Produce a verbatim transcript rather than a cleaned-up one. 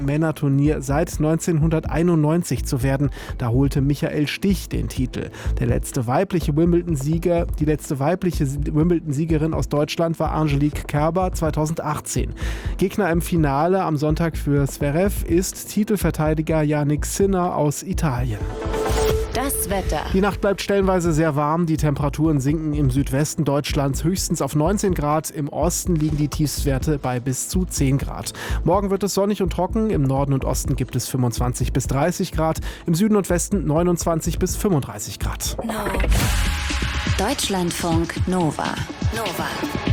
Männerturnier seit neunzehnhunderteinundneunzig zu werden. Da holte Michael Stich den Titel. Der letzte weibliche Wimbledon-Sieger, die letzte weibliche Wimbledon-Siegerin aus Deutschland war Angelique Kerber zweitausendachtzehn. Gegner im Finale am Sonntag für Zverev ist Titelverteidiger Jannik Sinner aus Italien. Das Wetter. Die Nacht bleibt stellenweise sehr warm. Die Temperaturen sinken im Südwesten Deutschlands höchstens auf neunzehn Grad. Im Osten liegen die Tiefstwerte bei bis zu zehn Grad. Morgen wird es sonnig und trocken. Im Norden und Osten gibt es fünfundzwanzig bis dreißig Grad. Im Süden und Westen neunundzwanzig bis fünfunddreißig Grad. No. Deutschlandfunk Nova. Nova.